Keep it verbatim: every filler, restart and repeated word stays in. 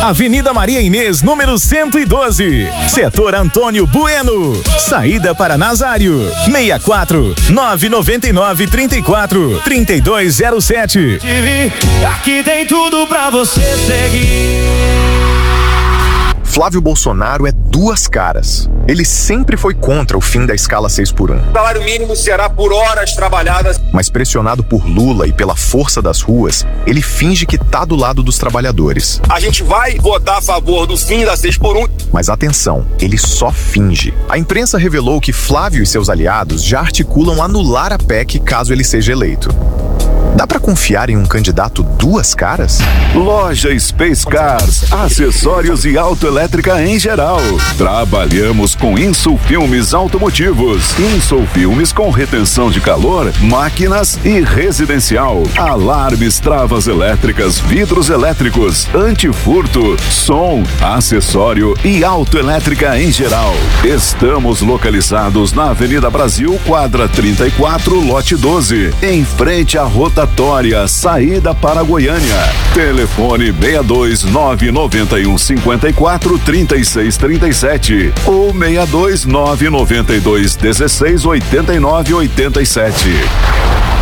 Avenida Maria Inês, número cento e doze, Setor Antônio Bueno, saída para Nazário, seis quatro nove nove nove três quatro três dois zero sete. Aqui tem tudo pra você seguir. Flávio Bolsonaro é duas caras. Ele sempre foi contra o fim da escala seis por um. O salário mínimo será por horas trabalhadas. Mas pressionado por Lula e pela força das ruas, ele finge que tá do lado dos trabalhadores. A gente vai votar a favor do fim da seis por um. Mas atenção, ele só finge. A imprensa revelou que Flávio e seus aliados já articulam anular a P E C caso ele seja eleito. Dá pra confiar em um candidato duas caras? Loja Space Cars, acessórios e autoelétrica em geral. Trabalhamos com Insulfilmes automotivos, Insulfilmes com retenção de calor, máquinas e residencial, alarmes, travas elétricas, vidros elétricos, antifurto, som, acessório e autoelétrica em geral. Estamos localizados na Avenida Brasil, quadra trinta e quatro, lote doze, em frente à rotatória, saída para Goiânia. Telefone seis dois nove nove um cinco quatro três seis três sete ou seis dois nove nove dois um seis oito nove oito sete.